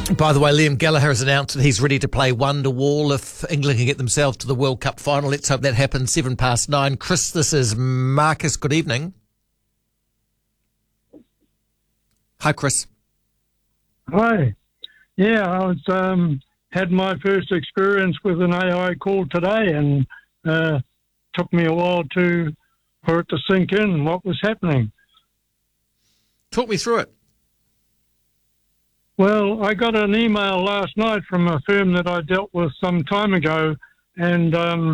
By the way, Liam Gallagher has announced that he's ready to play Wonderwall if England can get themselves to the World Cup final. Let's hope that happens. 9:07. Chris, this is Marcus. Good evening. Hi, Chris. Hi. Yeah, I was had my first experience with an AI call today, and took me a while for it to sink in what was happening. Talk me through it. Well, I got an email last night from a firm that I dealt with some time ago, and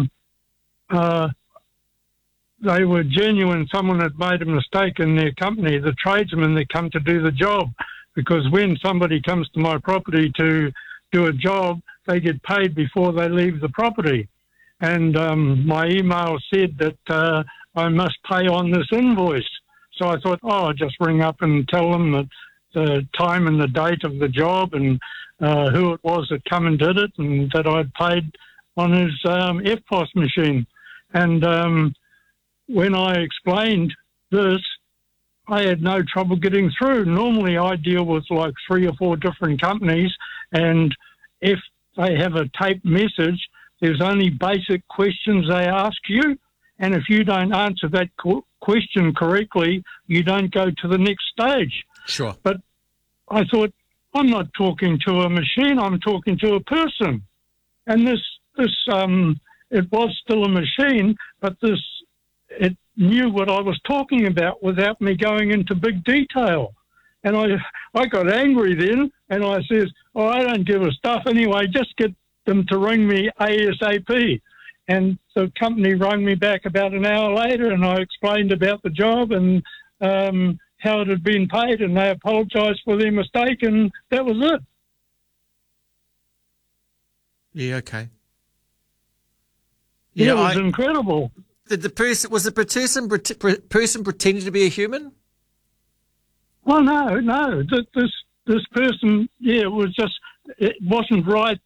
they were genuine. Someone had made a mistake in their company, the tradesmen that come to do the job, because when somebody comes to my property to do a job, they get paid before they leave the property. And my email said that I must pay on this invoice. So I thought, I'll just ring up and tell them that the time and the date of the job and who it was that come and did it, and that I'd paid on his EFTPOS machine. And when I explained this, I had no trouble getting through. Normally I deal with like 3 or 4 different companies, and if they have a taped message, there's only basic questions they ask you, and if you don't answer that question correctly, you don't go to the next stage. Sure. But I thought, I'm not talking to a machine, I'm talking to a person. And this it was still a machine, but it knew what I was talking about without me going into big detail. And I got angry then, and I says, I don't give a stuff anyway, just get them to ring me ASAP. And the company rang me back about an hour later, and I explained about the job and how it had been paid, and they apologised for their mistake, and that was it. Yeah, okay. Yeah, it was incredible. Did the person pretending to be a human? Well, no. This person, it wasn't right.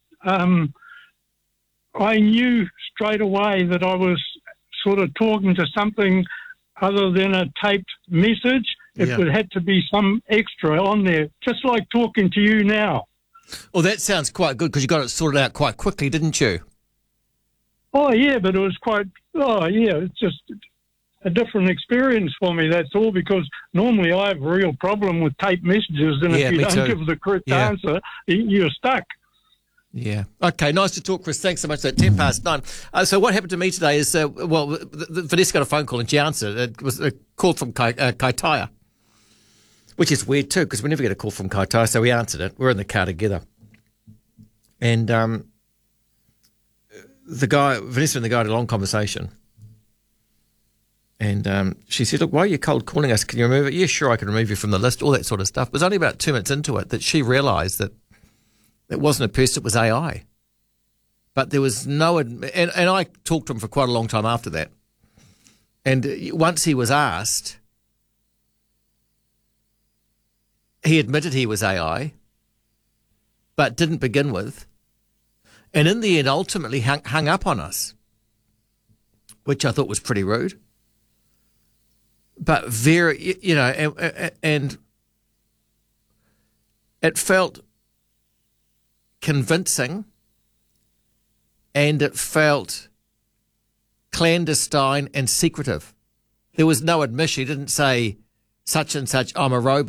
I knew straight away that I was sort of talking to something other than a taped message. It would have to be some extra on there, just like talking to you now. Well, that sounds quite good because you got it sorted out quite quickly, didn't you? Oh, yeah, but it was it's just a different experience for me, that's all, because normally I have a real problem with taped messages, and if you don't give the correct answer, you're stuck. Yeah. Okay, nice to talk, Chris. Thanks so much for that. 9:10. So what happened to me today is, Vanessa got a phone call and she answered. It was a call from Kaitaia, which is weird too, because we never get a call from Kaitaia, so we answered it. We're in the car together. And Vanessa and the guy had a long conversation. And she said, look, why are you cold calling us? Can you remove it? Yeah, sure, I can remove you from the list, all that sort of stuff. It was only about 2 minutes into it that she realised that it wasn't a person, it was AI. But there was no... And I talked to him for quite a long time after that. And once he was asked, he admitted he was AI, but didn't begin with. And in the end, ultimately hung up on us, which I thought was pretty rude. But very, and it felt convincing, and it felt clandestine and secretive. There was no admission. He didn't say such and such, I'm a robot.